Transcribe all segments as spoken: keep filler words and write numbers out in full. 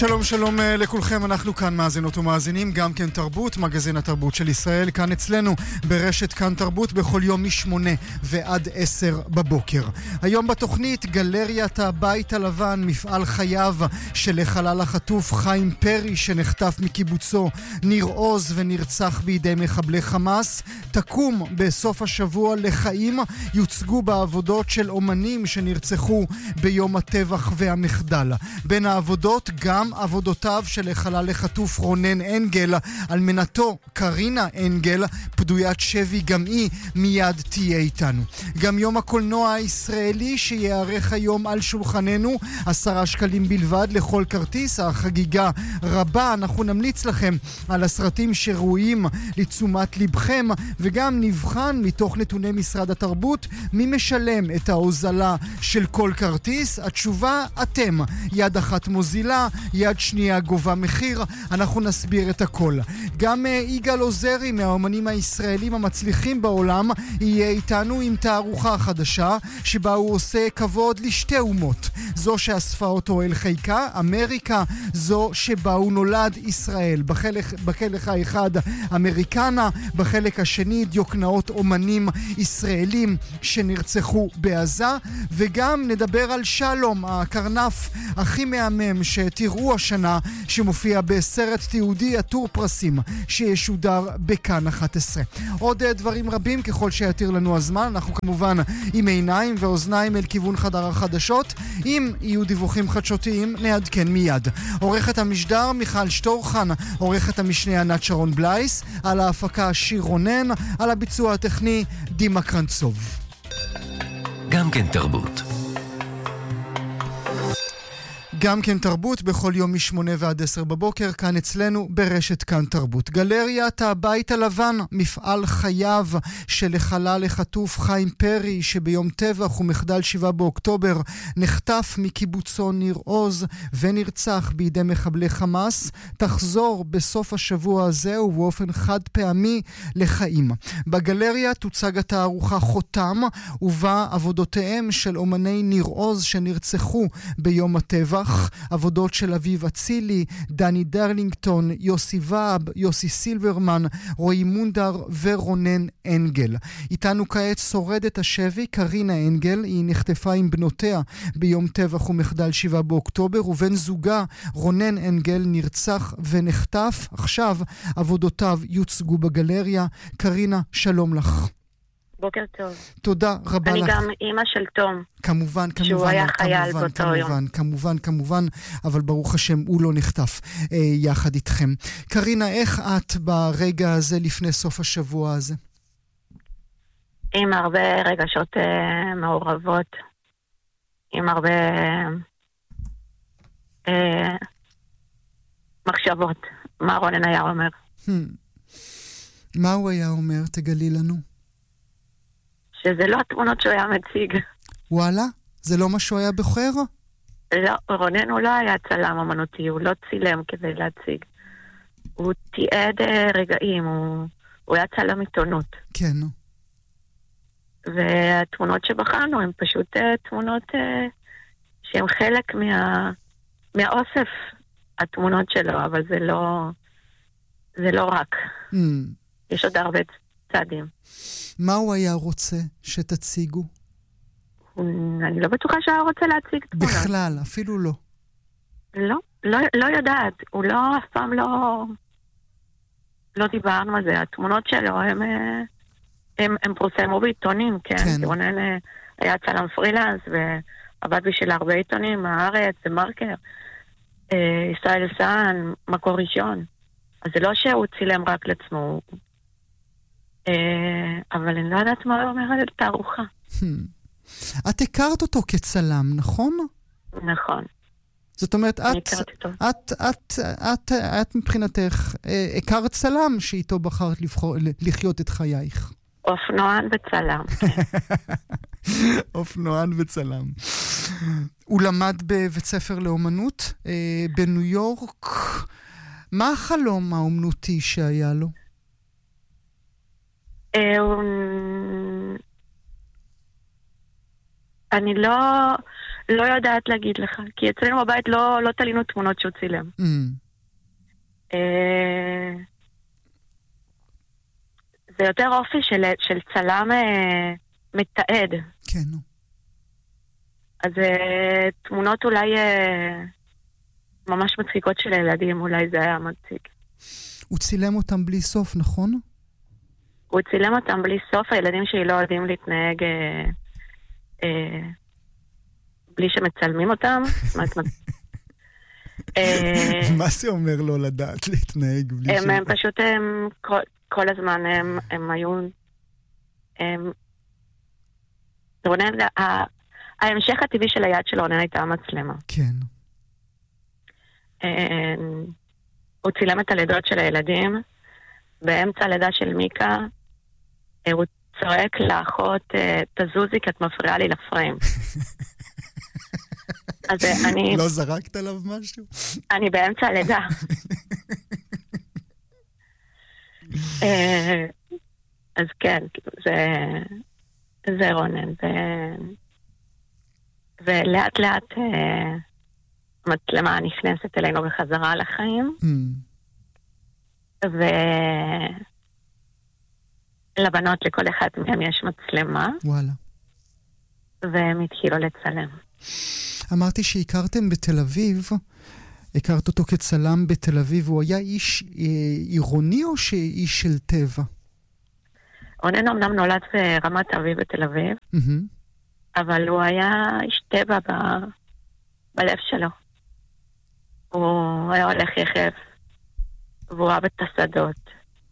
שלום שלום לכולכם, אנחנו כאן מאזינות ומאזינים, גם כן תרבות, מגזין התרבות של ישראל, כאן אצלנו ברשת כאן תרבות בכל יום משמונה ועד עשר בבוקר. היום בתוכנית גלריית הבית הלבן, מפעל חייו של החלל החטוף חיים פרי שנחטף מקיבוצו ניר עוז ונרצח בידי מחבלי חמאס, תקום בסוף השבוע לחיים, יוצגו בעבודות של אומנים שנרצחו ביום הטבח והמחדל. בין העבודות גם עבודותיו של החלל החטוף רונן אנגל, אלמנתו קרינה אנגל, פדוית שבי, גם היא מיד תהיה איתנו. גם יום הקולנוע הישראלי שיערך היום על שולחננו, עשרה שקלים בלבד לכל כרטיס, החגיגה רבה. אנחנו נמליץ לכם על הסרטים שראויים לתשומת לבכם, וגם נבחן מתוך נתוני משרד התרבות מי משלם את ההוזלה של כל כרטיס. התשובה אתם, יד אחת מוזילה, יד שנייה גובה מחיר, אנחנו נסביר את הכל. גם יגאל עוזרי מהאומנים הישראלים המצליחים בעולם יהיה איתנו עם תערוכה חדשה שבה הוא עושה כבוד לשתי אומות, זו שאספה אותו אל חיקה, אמריקה, זו שבה הוא נולד, ישראל. בחלק, בחלק האחד אמריקנה, בחלק השני דיוקנאות אומנים ישראלים שנרצחו בעזה, וגם נדבר על שלום, הקרנף הכי מהמם שתראו השנה, שמופיע בסרט תיעודי עטור פרסים שישודר בכאן אחת עשרה. עוד דברים רבים ככל שיתיר לנו הזמן, אנחנו כמובן עם עיניים ואוזניים אל כיוון חדר החדשות. אם יהיו דיווחים חדשותיים נעדכן מיד. עורכת המשדר מיכל שטורחן, עורכת המשנה ענת שרון בלייס, על ההפקה שיר רונן, על הביצוע הטכני דימה קרנצוב. גם כן תרבות. גם כן תרבות בכל יום משמונה ועד עשר בבוקר, כאן אצלנו ברשת כאן תרבות. גלריית הבית הלבן, מפעל חייו של החלל החטוף חיים פרי שביום טבח ומחדל שבעה באוקטובר נחטף מקיבוצו ניר עוז ונרצח בידי מחבלי חמאס, תחזור בסוף השבוע הזה ובאופן חד פעמי לחיים. בגלריה תוצג התערוכה חותם, ובה עבודותיהם של אומני ניר עוז שנרצחו ביום הטבח, עבודות של אביב אצילי, דני דרלינגטון, יוסי ואב, יוסי סילברמן, רועי מונדר ורונן אנגל. איתנו כעת שורדת השבי קרינה אנגל, היא נחטפה עם בנותיה ביום טבח ומחדל שבעה באוקטובר, ובן זוגה רונן אנגל נרצח ונחטף. עכשיו עבודותיו יוצגו בגלריה. קרינה, שלום לך. בוקר טוב. תודה רבה אני לך. אני גם אימא של תום. כמובן, כמובן. שהוא היה חייל כמובן, באותו כמובן, יום. כמובן, כמובן, אבל ברוך השם הוא לא נחטף אה, יחד איתכם. קרינה, איך את ברגע הזה לפני סוף השבוע הזה? עם הרבה רגשות אה, מעורבות. עם הרבה אה, מחשבות. מה רונן היה אומר? Hmm. מה הוא היה אומר? תגלי לנו. שזה לא התמונות שהוא היה מציג. וואלה? זה לא מה שהוא היה בוחר? לא, רונן הוא לא היה צלם אמנותי, הוא לא צילם כדי להציג. הוא תיעד רגעים, הוא, הוא היה צלם עיתונות. כן. והתמונות שבחרנו הן פשוט תמונות שהן חלק מה, מהאוסף התמונות שלו, אבל זה לא, זה לא רק. Mm. יש עוד הרבה צעדים. מה הוא היה רוצה שתציגו? אני לא בטוחה שהוא היה רוצה להציג תמונה. בכלל, אפילו לא. לא, לא, לא יודעת. הוא לא, אף פעם לא, לא דיברנו על זה. התמונות שלו הם, הם, הם פורסמו בעיתונים, כן? כן. רונן היה צלם פרילנס ועבד בשביל הרבה עיתונים, הארץ, מרקר, ישראל סן, מקור ראשון. אז זה לא שהוא צילם רק לעצמו, אבל אני לא יודעת מה הוא אומר על תערוכה. את הכרת אותו כצלם, נכון? נכון. זאת אומרת, את, את, את, את, את מבחינתך הכרת צלם שאיתו בחרת לבחור, לחיות את חייך. אופנוען וצלם. אופנוען וצלם. הוא למד בבית ספר לאומנות בניו יורק. מה החלום האומנותי שהיה לו? אני לא, לא יודעת להגיד לך, כי אצלנו בבית לא, לא תלינו תמונות שהוא צילם. Mm. אה, זה יותר אופי של, של צלם אה, מתעד. כן. אז אה, תמונות אולי אה, ממש מצחיקות של הילדים, אולי זה היה מצחיק. הוא צילם אותם בלי סוף, נכון? הוא צילם אותם בלי סוף, הילדים שלי לא יודעים להתנהג אה, אה, בלי שמצלמים אותם. מה זה אומר לא לדעת להתנהג בלי ש... הם פשוט, הם כל הזמן, הם היו... רונן, ההמשך הטבעי של היד של רונן הייתה מצלמה. כן. הוא צילם את הלידות של הילדים, באמצע הלידה של מיקה, הוא צועק לאחות, תזוזי כי את מפריעה לי לפריים. אז אני... לא זרקת עליו משהו? אני באמצע הלידה. אז כן, זה... זה רונן. ולאט לאט המצלמה נכנסת אלינו בחזרה לחיים. ולבנות לכל אחד מהם יש מצלמה. וואלה. והם התחילו לצלם. אמרתי שהכרתם בתל אביב, הכרת אותו כצלם בתל אביב, הוא היה איש עירוני או שאיש של טבע? רונן אמנם נולד ברמת אביב בתל אביב, mm-hmm. אבל הוא היה איש טבע ב... בלב שלו. הוא היה הולך יחף, והוא אוהב את השדות.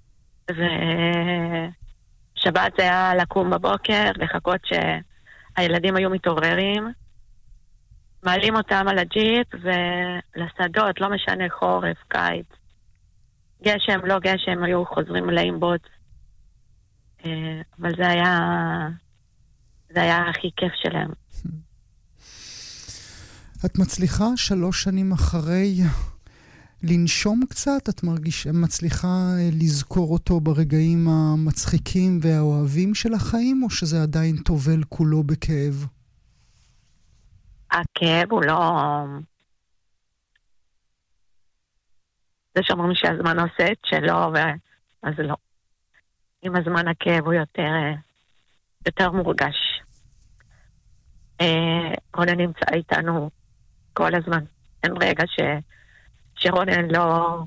ושבת זה היה לקום בבוקר, לחכות שהילדים היו מתעוררים, מעלים אותם על הג'יפ ולשדות, לא משנה חורף, קיץ. גשם, לא גשם, היו חוזרים מלאים בוט. אבל זה היה, זה היה הכי כיף שלהם. את מצליחה שלוש שנים אחרי לנשום קצת? את מרגישה, מצליחה לזכור אותו ברגעים המצחיקים והאוהבים של החיים, או שזה עדיין טובל כולו בכאב? הכאב הוא לא... זה שאומרים שהזמן עושה את שלו, אז לא. עם הזמן הכאב הוא יותר, יותר מורגש. רונן נמצא איתנו כל הזמן. אין רגע ש, שרונן לא...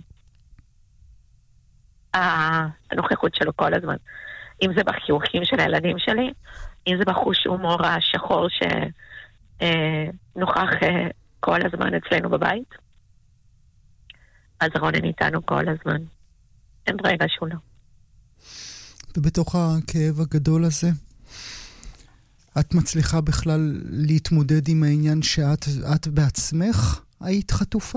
הנוכחות שלו כל הזמן. אם זה בחיוכים של הילדים שלי, אם זה בחוש הומור השחור שנוכח כל הזמן אצלנו בבית, אז רונן איתנו כל הזמן. אין רגע שהוא לא. ובתוך הכאב הגדול הזה, את מצליחה בכלל להתמודד עם העניין שאת את בעצמך היית חטופה?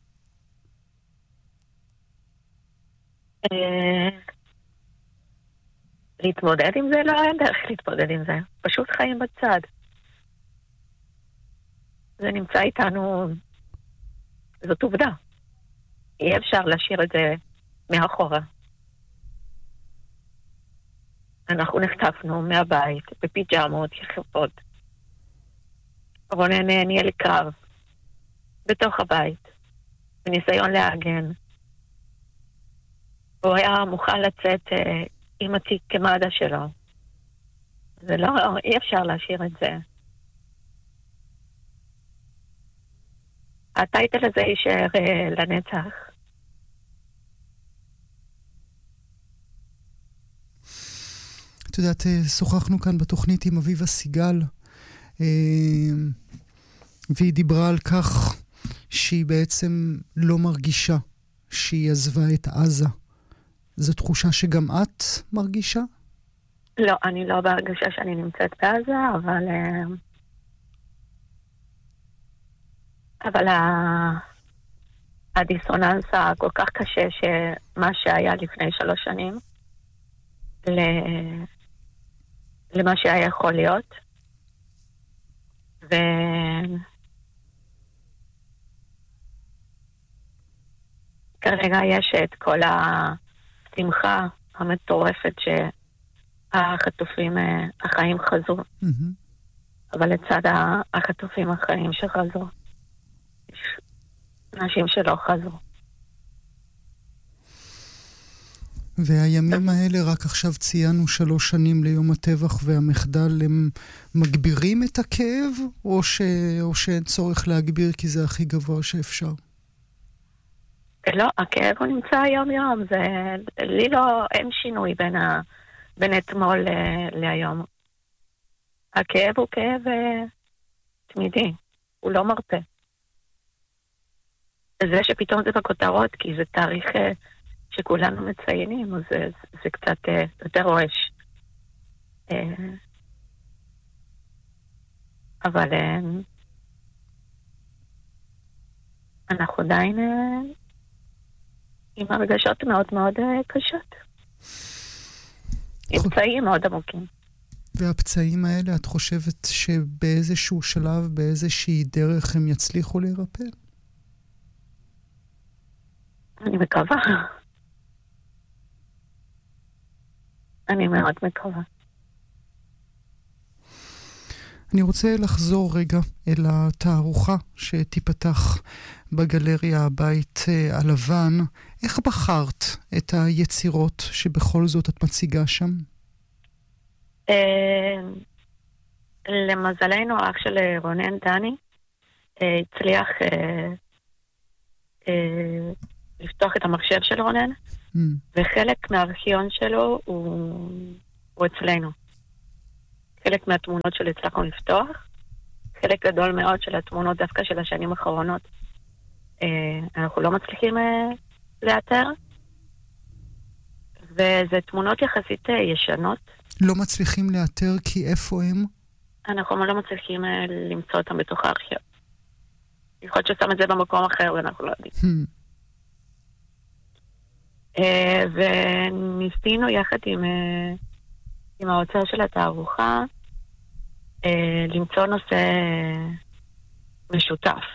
להתמודד עם זה? לא, אין דרך להתמודד עם זה. פשוט חיים בצד. זה נמצא איתנו, זאת עובדה. אי אפשר להשאיר את זה מאחורה. אנחנו נחטפנו מהבית, בפיג'מות, יחפות. רונן ניהל קרב בתוך הבית, בניסיון להגן. הוא היה מוכן לצאת אה, עם התיק כמדע שלו. זה לא, אי אפשר להשאיר את זה. הטייטל הזה יישאר אה, לנצח. את יודעת, שוחחנו כאן בתוכנית עם אביבה סיגל, והיא דיברה על כך שהיא בעצם לא מרגישה שהיא עזבה את עזה. זו תחושה שגם את מרגישה? לא, אני לא בהרגשה שאני נמצאת בעזה, אבל... אבל הדיסוננס הכל כך קשה שמה שהיה לפני שלוש שנים, ל... למה שהיה יכול להיות. ו... כרגע יש את כל השמחה המטורפת שהחטופים, החיים חזרו. Mm-hmm. אבל לצד החטופים החיים שחזרו. יש אנשים שלא חזרו. והימים האלה, רק עכשיו ציינו שלוש שנים ליום הטבח והמחדל, הם מגבירים את הכאב, או, ש... או שאין צורך להגביר כי זה הכי גבוה שאפשר? לא, הכאב הוא נמצא יום יום. זה... לי לא, אין שינוי בין, ה... בין אתמול ל... להיום. הכאב הוא כאב תמידי, הוא לא מרפא. זה שפתאום זה בכותרות, כי זה תאריך שכולנו מציינים, אז זה, זה קצת יותר רועש. אבל אנחנו עדיין עם הרגשות מאוד מאוד קשות. עם פצעים מאוד עמוקים. והפצעים האלה, את חושבת שבאיזשהו שלב, באיזושהי דרך הם יצליחו להירפא? אני מקווה. אני מאוד מקווה. אני רוצה לחזור רגע אל התערוכה שתיפתח בגלריה הבית הלבן. איך בחרת את היצירות שבכל זאת את מציגה שם? למזלנו, האח של רונן דני הצליח לפתוח את המחשב של רונן, וחלק מהארכיון שלו הוא, הוא אצלנו. חלק מהתמונות שלו הצלחנו לפתוח, חלק גדול מאוד של התמונות דווקא של השנים האחרונות אנחנו לא מצליחים לאתר, וזה תמונות יחסית ישנות. לא מצליחים לאתר כי איפה הם? אנחנו לא מצליחים למצוא אותם בתוך הארכיון. יכול להיות ששם את זה במקום אחר ואנחנו לא יודעים. וניסינו יחד עם, עם האוצר של התערוכה למצוא נושא משותף.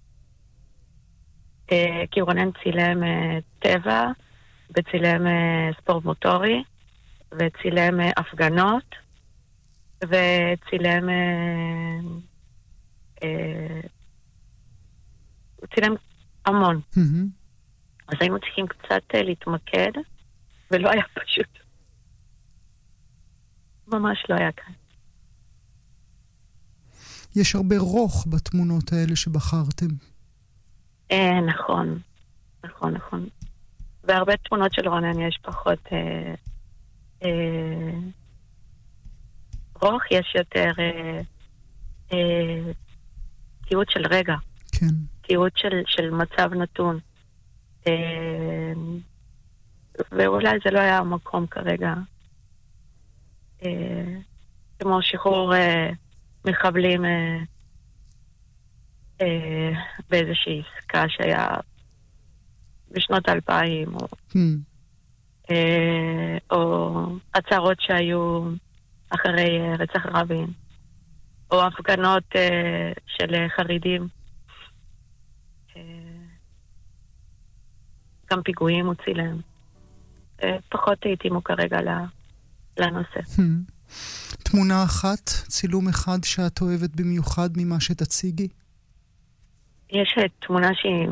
כי רונן צילם טבע וצילם ספורט מוטורי וצילם הפגנות וצילם הוא צילם המון. אז היינו צריכים קצת להתמקד, ולא היה פשוט. ממש לא היה כאן. יש הרבה רוח בתמונות האלה שבחרתם. אה, נכון. נכון, נכון. והרבה תמונות של רונן יש פחות אה, אה, רוח, יש יותר אה, אה, תיעוד של רגע. כן. תיעוד של, של מצב נתון. ואולי זה לא היה המקום כרגע כמו שחרור מחבלים באיזושהי עסקה שהיה בשנות אלפיים או הצהרות שהיו אחרי רצח רבין או הפגנות של חרדים, גם פיגועים הוא צילם. פחות התאימו כרגע לנושא. תמונה אחת, צילום אחד שאת אוהבת במיוחד ממה שתציגי? יש תמונה שהיא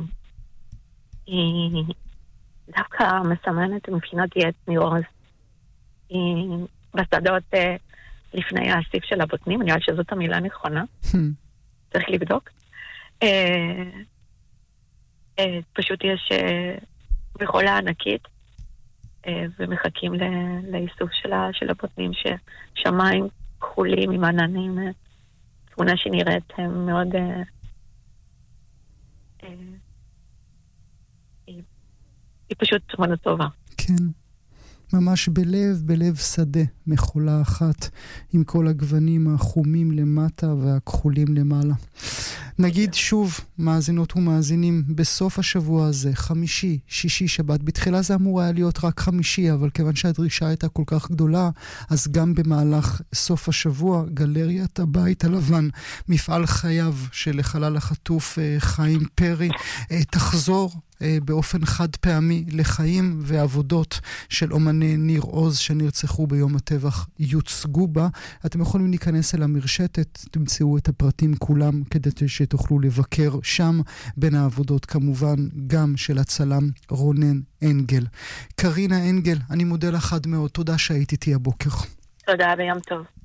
היא דווקא מסמנת מבחינת דיאט ניורז. היא בשדות לפני האסיף של הבוטנים, אני חושבת שזאת המילה נכונה. צריך לבדוק. פשוט יש מכולה ענקית ומחכים לאיסוף של הבוטנים, ששמיים כחולים עם עננים, תמונה שנראית מאוד היא פשוט תמונה טובה. כן, ממש בלב, בלב שדה, מחולה אחת, עם כל הגוונים החומים למטה והכחולים למעלה. נגיד שוב, מאזינות ומאזינים, בסוף השבוע הזה, חמישי, שישי, שבת, בתחילה זה אמור היה להיות רק חמישי, אבל כיוון שהדרישה הייתה כל כך גדולה, אז גם במהלך סוף השבוע, גלריית הבית הלבן, מפעל חייו של החלל החטוף חיים פרי, תחזור אה, באופן חד פעמי לחיים ועבודות של אומני ניר עוז שנרצחו ביום הטבח יוצגו בה. אתם יכולים להיכנס אל המרשתת, תמצאו את הפרטים כולם כדי שתוכלו לבקר שם. בין העבודות כמובן גם של הצלם רונן אנגל. קרינה אנגל, אני מודה לך עד מאוד, תודה שהיית איתי הבוקר. תודה, ביום טוב.